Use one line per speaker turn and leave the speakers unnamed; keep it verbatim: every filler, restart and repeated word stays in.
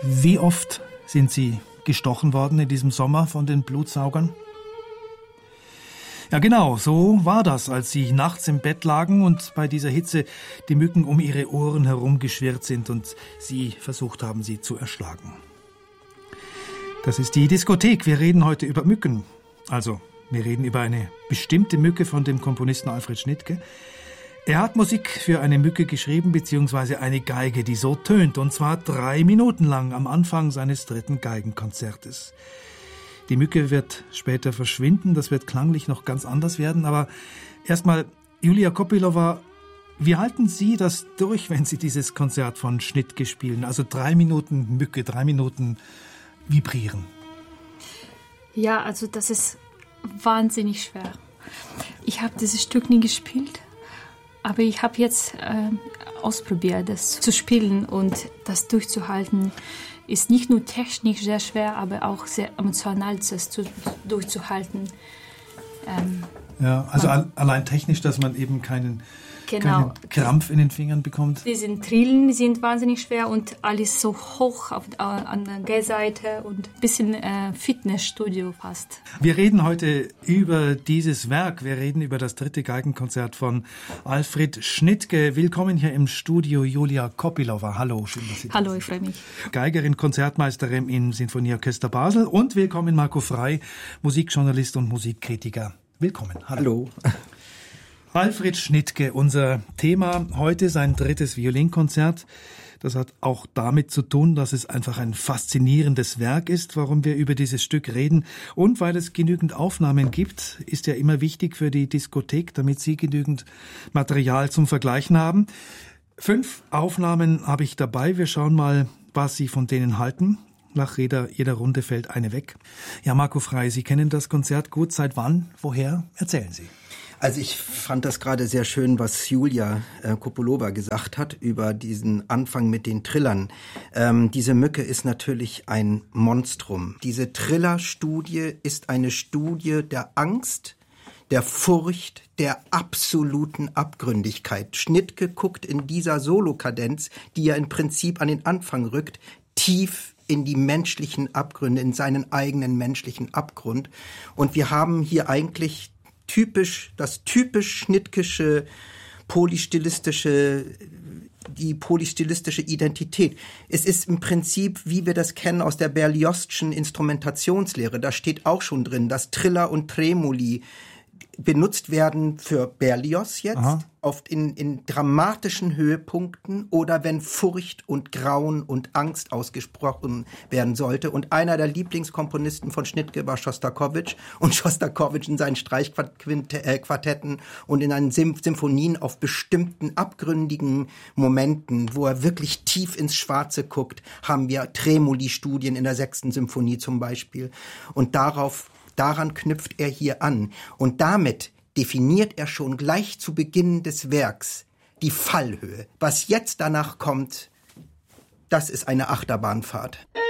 Wie oft sind Sie gestochen worden in diesem Sommer von den Blutsaugern? Ja genau, so war das, als Sie nachts im Bett lagen und bei dieser Hitze die Mücken um Ihre Ohren herumgeschwirrt sind und Sie versucht haben, sie zu erschlagen. Das ist die Diskothek. Wir reden heute über Mücken. Also, wir reden über eine bestimmte Mücke von dem Komponisten Alfred Schnittke. Er hat Musik für eine Mücke geschrieben, beziehungsweise eine Geige, die so tönt, und zwar drei Minuten lang am Anfang seines dritten Geigenkonzertes. Die Mücke wird später verschwinden, das wird klanglich noch ganz anders werden, aber erstmal, Julia Kopylova, wie halten Sie das durch, wenn Sie dieses Konzert von Schnittke spielen? Also drei Minuten Mücke, drei Minuten vibrieren.
Ja, also das ist wahnsinnig schwer. Ich habe dieses Stück nie gespielt, aber ich habe jetzt äh, ausprobiert, das zu spielen und das durchzuhalten. Ist nicht nur technisch sehr schwer, aber auch sehr emotional das zu, durchzuhalten. Ähm,
ja, also man, allein technisch, dass man eben keinen,
genau.
keinen Krampf in den Fingern bekommt.
Diese Trillen sind wahnsinnig schwer und alles so hoch auf, äh, an der G-Seite und ein bisschen äh, Fitnessstudio fast.
Wir reden heute über dieses Werk. Wir reden über das dritte Geigenkonzert von Alfred Schnittke. Willkommen hier im Studio, Julia Kopylova. Hallo, schön, dass Sie da sind.
Hallo, ich freue mich.
Geigerin, Konzertmeisterin im Sinfonieorchester Basel. Und willkommen Marco Frey, Musikjournalist und Musikkritiker. Willkommen.
Hallo. Hallo.
Alfred Schnittke, unser Thema heute, sein drittes Violinkonzert. Das hat auch damit zu tun, dass es einfach ein faszinierendes Werk ist, warum wir über dieses Stück reden. Und weil es genügend Aufnahmen gibt, ist ja immer wichtig für die Diskothek, damit Sie genügend Material zum Vergleichen haben. Fünf Aufnahmen habe ich dabei. Wir schauen mal, was Sie von denen halten. Nach jeder, jeder Runde fällt eine weg. Ja, Marco Frey, Sie kennen das Konzert gut. Seit wann? Woher? Erzählen Sie.
Also ich fand das gerade sehr schön, was Julia äh, Kopylova gesagt hat über diesen Anfang mit den Trillern. Ähm, diese Mücke ist natürlich ein Monstrum. Diese Trillerstudie ist eine Studie der Angst, der Furcht, der absoluten Abgründigkeit. Schnittke guckt in dieser Solokadenz, die ja im Prinzip an den Anfang rückt, tief in die menschlichen Abgründe, in seinen eigenen menschlichen Abgrund. Und wir haben hier eigentlich typisch, das typisch schnittkische, polystilistische, die polystilistische Identität. Es ist im Prinzip, wie wir das kennen aus der Berlioz'schen Instrumentationslehre. Da steht auch schon drin, dass Triller und Tremoli benutzt werden für Berlioz jetzt, Aha. oft in, in dramatischen Höhepunkten oder wenn Furcht und Grauen und Angst ausgesprochen werden sollte. Und einer der Lieblingskomponisten von Schnittke war Schostakowitsch. Und Schostakowitsch in seinen Streichquartetten und in seinen Symphonien auf bestimmten abgründigen Momenten, wo er wirklich tief ins Schwarze guckt, haben wir Tremoli-Studien in der sechsten Symphonie zum Beispiel. Und darauf Daran knüpft er hier an. Und damit definiert er schon gleich zu Beginn des Werks die Fallhöhe. Was jetzt danach kommt, das ist eine Achterbahnfahrt.